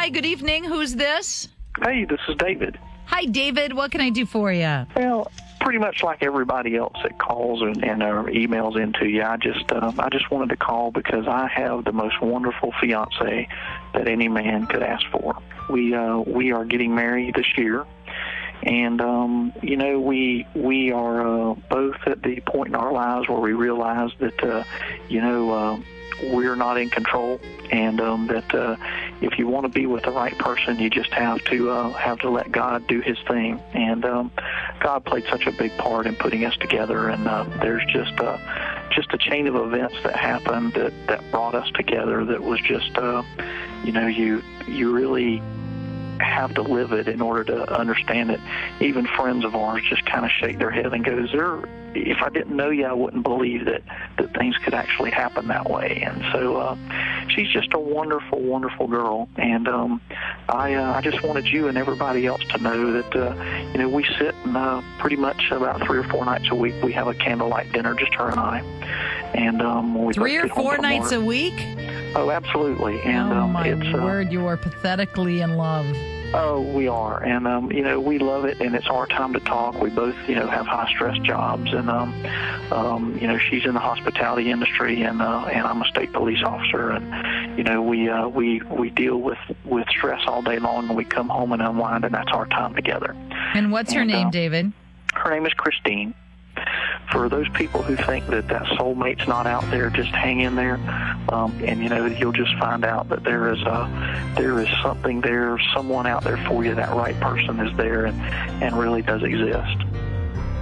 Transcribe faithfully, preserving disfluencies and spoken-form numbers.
Hi, good evening. Who's this? Hey, this is David. Hi, David. What can I do for you? Well, pretty much like everybody else that calls and, and uh, emails into you, I just uh, I just wanted to call because I have the most wonderful fiance that any man could ask for. We uh, we are getting married this year, and um, you know we we are uh, both at the point in our lives where we realize that uh, you know. Uh, we're not in control, and um, that uh, if you want to be with the right person, you just have to uh, have to let God do His thing. And um, God played such a big part in putting us together. And uh, there's just uh, just a chain of events that happened that, that brought us together. That was just, uh, you know, you you really have to live it in order to understand it. Even friends of ours just kind of shake their head and go, "Is there? If I didn't know you, I wouldn't believe that, that things could actually happen that way." And so uh, she's just a wonderful, wonderful girl. And um, I uh, I just wanted you and everybody else to know that, uh, you know, we sit and uh, pretty much about three or four nights a week, we have a candlelight dinner, just her and I. And um, when we Three or four nights work, a week? Oh, absolutely. And oh, um, my it's, uh, word, you are pathetically in love. Oh, we are, and um, you know, we love it, and it's our time to talk. We both, you know, have high stress jobs, and um, um, you know, she's in the hospitality industry, and uh, and I'm a state police officer, and you know, we uh, we we deal with with stress all day long, and we come home and unwind, and that's our time together. And what's her and, name, uh, David? Her name is Christine. For those people who think that that soulmate's not out there, just hang in there, um, and you know you'll just find out that there is a there is something there, someone out there for you. That right person is there, and and really does exist.